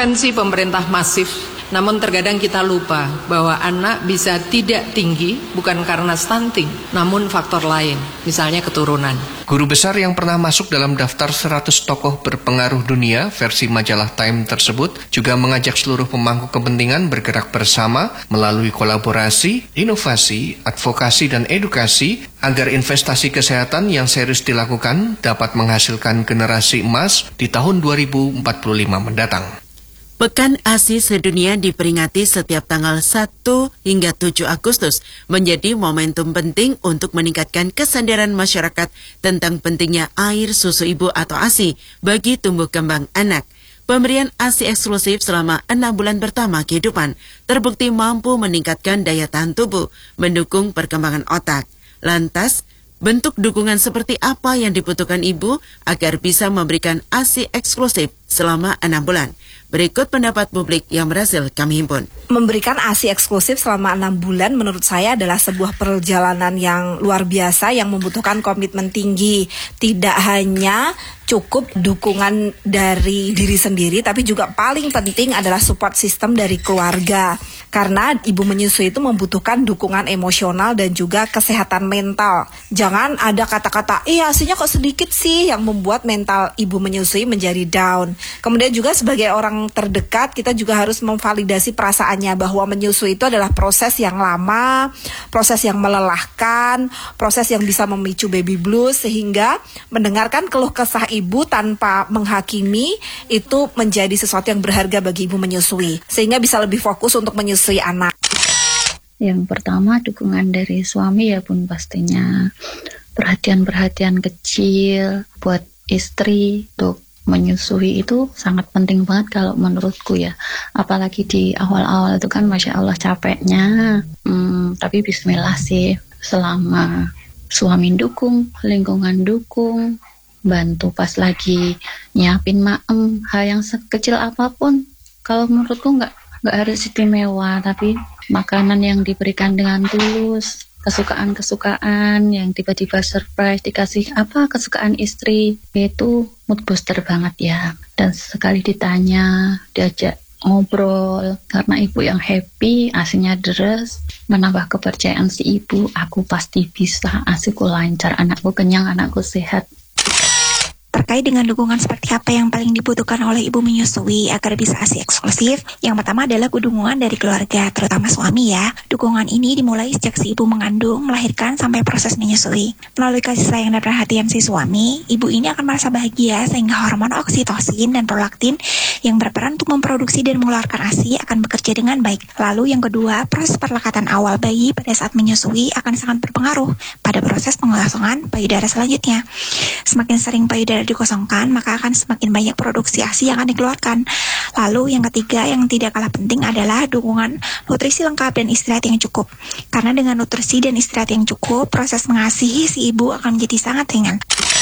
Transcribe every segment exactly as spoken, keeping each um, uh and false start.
intervensi pemerintah masif, namun terkadang kita lupa bahwa anak bisa tidak tinggi bukan karena stunting, namun faktor lain, misalnya keturunan. Guru besar yang pernah masuk dalam daftar seratus tokoh berpengaruh dunia versi majalah Time tersebut juga mengajak seluruh pemangku kepentingan bergerak bersama melalui kolaborasi, inovasi, advokasi, dan edukasi agar investasi kesehatan yang serius dilakukan dapat menghasilkan generasi emas di tahun dua ribu empat puluh lima mendatang. Pekan A S I sedunia diperingati setiap tanggal satu hingga tujuh Agustus menjadi momentum penting untuk meningkatkan kesadaran masyarakat tentang pentingnya air susu ibu atau A S I bagi tumbuh kembang anak. Pemberian A S I eksklusif selama enam bulan pertama kehidupan terbukti mampu meningkatkan daya tahan tubuh, mendukung perkembangan otak. Lantas, bentuk dukungan seperti apa yang dibutuhkan ibu agar bisa memberikan A S I eksklusif selama enam bulan? Berikut pendapat publik yang berhasil kami himpun. Memberikan A S I eksklusif selama enam bulan menurut saya adalah sebuah perjalanan yang luar biasa yang membutuhkan komitmen tinggi. Tidak hanya cukup dukungan dari diri sendiri, tapi juga paling penting adalah support system dari keluarga. Karena ibu menyusui itu membutuhkan dukungan emosional dan juga kesehatan mental. Jangan ada kata-kata, iya A S I-nya kok sedikit sih, yang membuat mental ibu menyusui menjadi down. Kemudian juga sebagai orang terdekat, kita juga harus memvalidasi perasaannya bahwa menyusui itu adalah proses yang lama, proses yang melelahkan, proses yang bisa memicu baby blues, sehingga mendengarkan keluh kesah ibu tanpa menghakimi itu menjadi sesuatu yang berharga bagi ibu menyusui, sehingga bisa lebih fokus untuk menyusui anak. Yang pertama, dukungan dari suami ya pun pastinya, perhatian-perhatian kecil buat istri untuk menyusui itu sangat penting banget kalau menurutku ya. Apalagi di awal-awal itu kan Masya Allah capeknya, hmm, tapi bismillah sih, selama suami dukung, lingkungan dukung, bantu pas lagi nyiapin maem, hal yang sekecil apapun, kalau menurutku nggak nggak harus istimewa, tapi makanan yang diberikan dengan tulus, kesukaan-kesukaan yang tiba-tiba surprise dikasih apa kesukaan istri, itu mood booster banget ya. Dan sekali ditanya, diajak ngobrol, karena ibu yang happy, asinya deres, menambah kepercayaan si ibu, aku pasti bisa, asiku lancar, anakku kenyang, anakku sehat. Terkait dengan dukungan seperti apa yang paling dibutuhkan oleh ibu menyusui agar bisa A S I eksklusif, yang pertama adalah dukungan dari keluarga, terutama suami ya. Dukungan ini dimulai sejak si ibu mengandung, melahirkan, sampai proses menyusui. Melalui kasih sayang dan perhatian si suami, ibu ini akan merasa bahagia sehingga hormon oksitosin dan prolaktin yang berperan untuk memproduksi dan mengeluarkan A S I akan bekerja dengan baik. Lalu yang kedua, proses perlekatan awal bayi pada saat menyusui akan sangat berpengaruh pada proses pengosongan payudara selanjutnya. Semakin sering payudara dikosongkan, maka akan semakin banyak produksi A S I yang akan dikeluarkan. Lalu yang ketiga yang tidak kalah penting adalah dukungan nutrisi lengkap dan istirahat yang cukup. Karena dengan nutrisi dan istirahat yang cukup, proses mengasihi si ibu akan menjadi sangat ringan.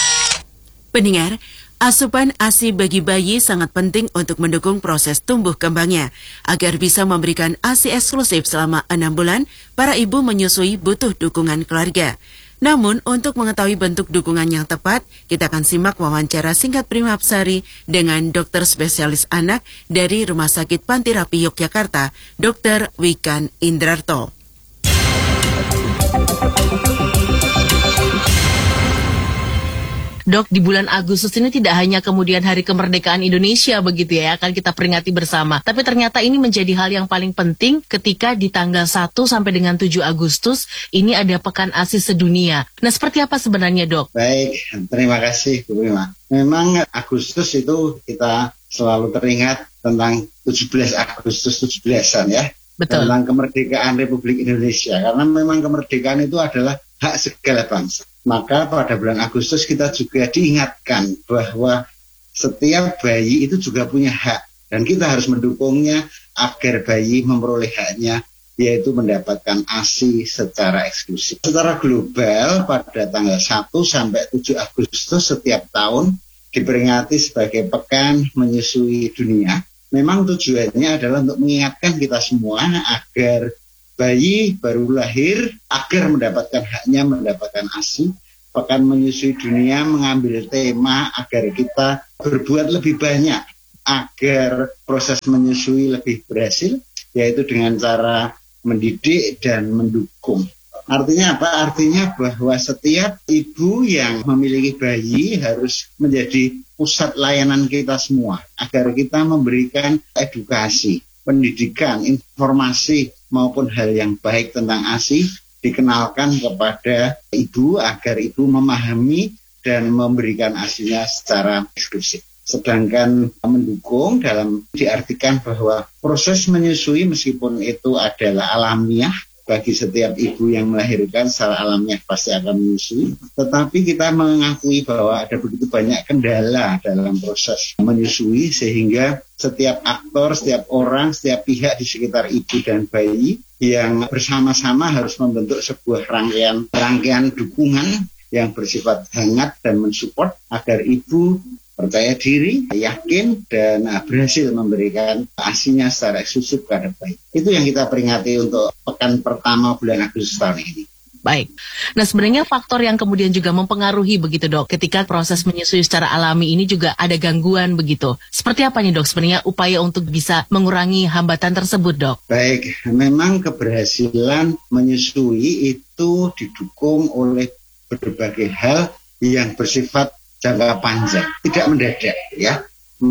Pendengar, asupan A S I bagi bayi sangat penting untuk mendukung proses tumbuh kembangnya. Agar bisa memberikan A S I eksklusif selama enam bulan, para ibu menyusui butuh dukungan keluarga. Namun, untuk mengetahui bentuk dukungan yang tepat, kita akan simak wawancara singkat Prima Absari dengan dokter spesialis anak dari Rumah Sakit Pantirapi Yogyakarta, dokter Wikan Indrarto. Dok, di bulan Agustus ini tidak hanya kemudian Hari Kemerdekaan Indonesia begitu ya, akan kita peringati bersama. Tapi ternyata ini menjadi hal yang paling penting ketika di tanggal satu sampai dengan tujuh Agustus ini ada Pekan A S I Sedunia. Nah, seperti apa sebenarnya, Dok? Baik, terima kasih Bu Prima. Memang Agustus itu kita selalu teringat tentang tujuh belas Agustus tujuh belasan ya. Betul. Tentang kemerdekaan Republik Indonesia. Karena memang kemerdekaan itu adalah hak segala bangsa. Maka pada bulan Agustus kita juga diingatkan bahwa setiap bayi itu juga punya hak. Dan kita harus mendukungnya agar bayi memperoleh haknya, yaitu mendapatkan A S I secara eksklusif. Secara global pada tanggal satu sampai tujuh Agustus setiap tahun diperingati sebagai Pekan Menyusui Dunia. Memang tujuannya adalah untuk mengingatkan kita semua agar bayi baru lahir agar mendapatkan haknya, mendapatkan A S I. Pekan Menyusui Dunia mengambil tema agar kita berbuat lebih banyak agar proses menyusui lebih berhasil, yaitu dengan cara mendidik dan mendukung. Artinya apa? Artinya bahwa setiap ibu yang memiliki bayi harus menjadi pusat layanan kita semua, agar kita memberikan edukasi, pendidikan, informasi maupun hal yang baik tentang A S I dikenalkan kepada ibu agar ibu memahami dan memberikan A S I-nya secara eksklusif. Sedangkan mendukung dalam diartikan bahwa proses menyusui meskipun itu adalah alamiah, bagi setiap ibu yang melahirkan secara alamiah pasti akan menyusui. Tetapi kita mengakui bahwa ada begitu banyak kendala dalam proses menyusui sehingga setiap aktor, setiap orang, setiap pihak di sekitar ibu dan bayi yang bersama-sama harus membentuk sebuah rangkaian rangkaian dukungan yang bersifat hangat dan mensupport agar ibu percaya diri, yakin, dan uh, berhasil memberikan A S I-nya secara eksklusif kepada bayi. Itu yang kita peringati untuk pekan pertama bulan Agustus tahun ini. Baik. Nah, sebenarnya faktor yang kemudian juga mempengaruhi begitu, Dok, ketika proses menyusui secara alami ini juga ada gangguan begitu. Seperti apa nih, Dok, sebenarnya upaya untuk bisa mengurangi hambatan tersebut, Dok? Baik, memang keberhasilan menyusui itu didukung oleh berbagai hal yang bersifat jangka panjang, tidak mendadak ya.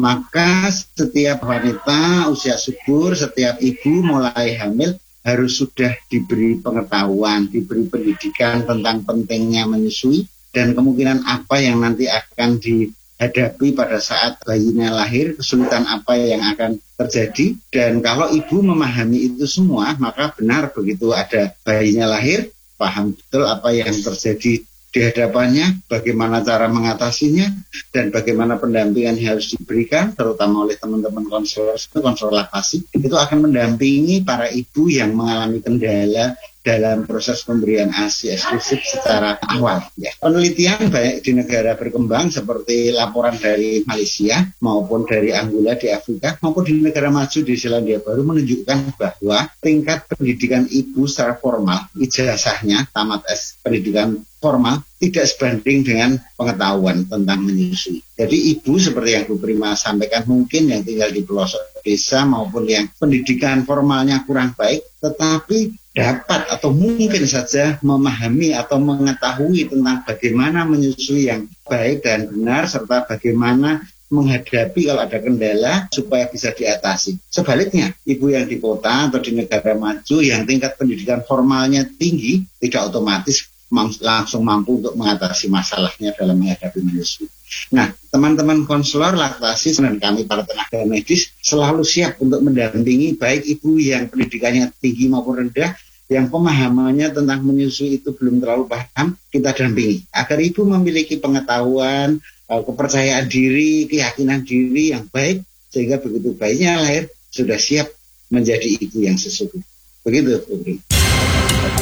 Maka setiap wanita usia subur, setiap ibu mulai hamil harus sudah diberi pengetahuan, diberi pendidikan tentang pentingnya menyusui dan kemungkinan apa yang nanti akan dihadapi pada saat bayinya lahir, kesulitan apa yang akan terjadi. Dan kalau ibu memahami itu semua, maka benar begitu ada bayinya lahir, paham betul apa yang terjadi di hadapannya, bagaimana cara mengatasinya, dan bagaimana pendampingan yang harus diberikan, terutama oleh teman-teman konselor, konselor laktasi, itu akan mendampingi para ibu yang mengalami kendala dalam proses pemberian A S I eksklusif secara awal. Ya. Penelitian baik di negara berkembang seperti laporan dari Malaysia maupun dari Angola di Afrika maupun di negara maju di Selandia Baru menunjukkan bahwa tingkat pendidikan ibu secara formal, ijazahnya tamat S pendidikan formal tidak sebanding dengan pengetahuan tentang menyusui. Jadi ibu seperti yang Bu Prima sampaikan mungkin yang tinggal di pelosok desa maupun yang pendidikan formalnya kurang baik, tetapi dapat atau mungkin saja memahami atau mengetahui tentang bagaimana menyusui yang baik dan benar serta bagaimana menghadapi kalau ada kendala supaya bisa diatasi. Sebaliknya, ibu yang di kota atau di negara maju yang tingkat pendidikan formalnya tinggi tidak otomatis langsung mampu untuk mengatasi masalahnya dalam menghadapi menyusui. Nah, teman-teman konselor laktasi dan kami para tenaga medis selalu siap untuk mendampingi baik ibu yang pendidikannya tinggi maupun rendah, yang pemahamannya tentang menyusui itu belum terlalu paham, kita dampingi agar ibu memiliki pengetahuan, kepercayaan diri, keyakinan diri yang baik sehingga begitu bayinya lahir sudah siap menjadi ibu yang sesungguhnya. Begitu, Bu.